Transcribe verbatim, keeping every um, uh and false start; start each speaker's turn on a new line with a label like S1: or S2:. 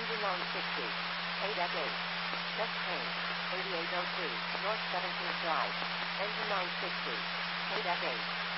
S1: Engine nine sixty. eight F eight. Just change. eighty-eight oh two. North seventeenth Drive. Engine nine sixty. eight F eight.